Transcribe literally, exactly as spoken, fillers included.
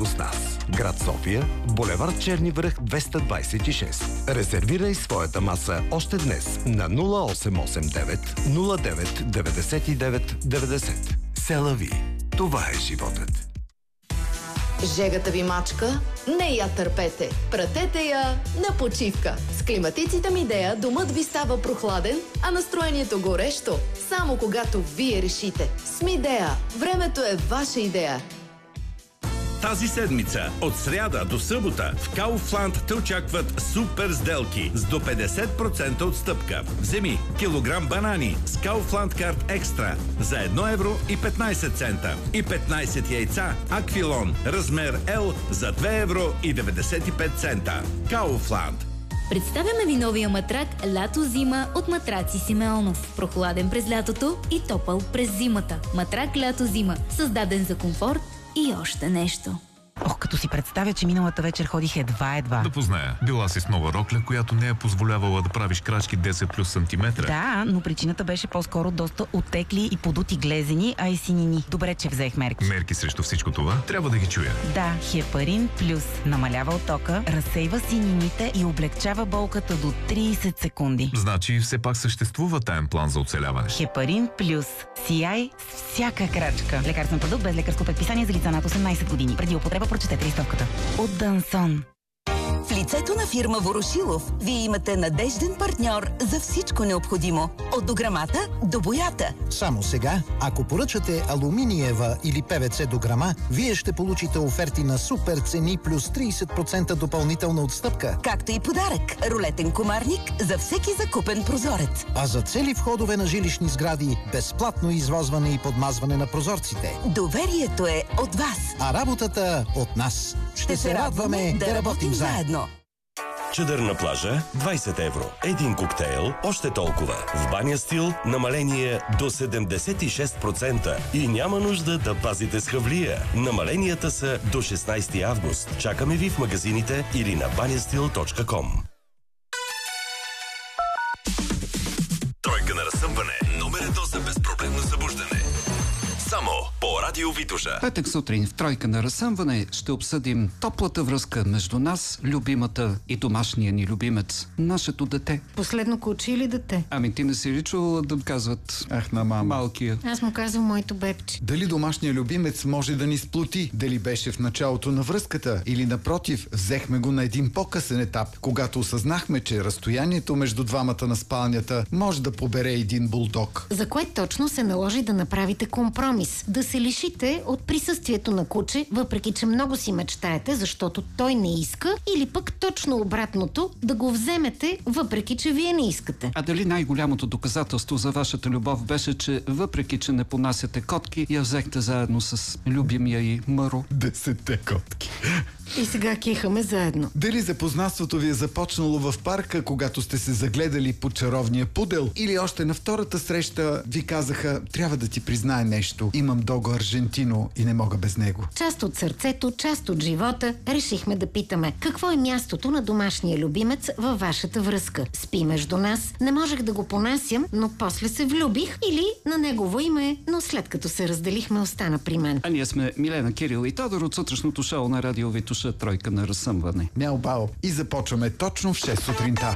близко с нас. Град София, булевард Черни връх двеста двадесет и шест. Резервирай своята маса още днес на нула осем осем девет нула девет деветдесет и девет деветдесет. Селави. Това е животът. Жегата ви мачка? Не я търпете. Пратете я на почивка. С климатиците Мидея домът ви става прохладен, а настроението горещо. Само когато вие решите. С Мидея. Времето е ваша идея. Тази седмица, от сряда до събота, в Kaufland те очакват супер сделки с до петдесет процента отстъпка. Вземи килограм банани с Kaufland Card Extra за едно евро и петнадесет цента и петнадесет яйца Аквилон размер L за две евро и деветдесет и пет цента. Kaufland. Представяме ви новия матрак Лято-зима от Матраци Симеонов. Прохладен през лятото и топъл през зимата. Матрак Лято-зима, създаден за комфорт и още нещо. Ох, като си представя, че миналата вечер ходих едва-едва. Да позная. Била си с нова рокля, която не е позволявала да правиш крачки десет плюс сантиметра. Да, но причината беше по-скоро доста оттекли и подути глезени, а и синини. Добре, че взех мерки. Мерки срещу всичко това трябва да ги чуя. Да, Хепарин Плюс намалява оттока, разсейва синините и облегчава болката до тридесет секунди. Значи все пак съществува таен план за оцеляване. Хепарин Плюс. Сияй с всяка крачка. Лекарствен продукт без лекарско предписание за лица над осемнадесет години. Преди употреба прочетете листовката. От Дансон. В лицето на фирма Ворошилов вие имате надежден партньор за всичко необходимо. От дограмата до боята. Само сега, ако поръчате алуминиева или Пе Ве Це дограма, вие ще получите оферти на супер цени плюс тридесет процента допълнителна отстъпка. Както и подарък – рулетен комарник за всеки закупен прозорец. А за цели входове на жилищни сгради – безплатно извозване и подмазване на прозорците. Доверието е от вас. А работата от нас. Ще, ще се радваме да, да работим заедно. Чадър на плажа – двадесет евро. Един коктейл – още толкова. В Баня Стил – намаление до седемдесет и шест процента. И няма нужда да пазите с хавлия. Намаленията са до шестнадесети август. Чакаме ви в магазините или на банястил точка ком. Тройка на разсъмване. Номер едно за безпроблемно събуждане. Само по Радио Витоша. Петък сутрин в Тройка на разсъмване ще обсъдим топлата връзка между нас, любимата и домашния ни любимец, нашето дете. Последно куче или дете? Ами ти не си ли чувала да казват ах на мама, малкия? Аз му казвам моето бебче. Дали домашния любимец може да ни сплоти? Дали беше в началото на връзката? Или напротив, взехме го на един по-късен етап, когато осъзнахме, че разстоянието между двамата на спалнята може да побере един булдог. За кое точно се наложи да направите компромис? Да се лишите от присъствието на куче, въпреки че много си мечтаете, защото той не иска, или пък точно обратното, да го вземете, въпреки че вие не искате. А дали най-голямото доказателство за вашата любов беше, че въпреки че не понасяте котки, я взехте заедно с любимия и Маро? Десетте котки. И сега кихаме заедно. Дали запознанството ви е започнало в парка, когато сте се загледали по чаровния пудел, или още на втората среща ви казаха: трябва да ти признае нещо, имам Дого Аржентино и не мога без него. Част от сърцето, част от живота, решихме да питаме: какво е мястото на домашния любимец във вашата връзка? Спи между нас, не можех да го понасям, но после се влюбих, или на негово име, но след като се разделихме, остана при мен. А ние сме Милена, Кирил и Тодор от сутрешното шоу на Радио Витоша, Тройка на разсъмване. Мяу бао. И започваме точно в шест сутринта.